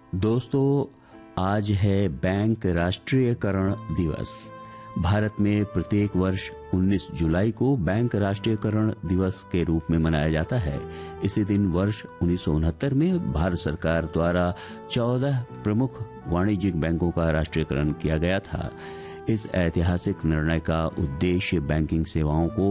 दोस्तों, आज है बैंक राष्ट्रीयकरण दिवस। भारत में प्रत्येक वर्ष 19 जुलाई को बैंक राष्ट्रीयकरण दिवस के रूप में मनाया जाता है। इसी दिन वर्ष 1969 में भारत सरकार द्वारा 14 प्रमुख वाणिज्यिक बैंकों का राष्ट्रीयकरण किया गया था। इस ऐतिहासिक निर्णय का उद्देश्य बैंकिंग सेवाओं को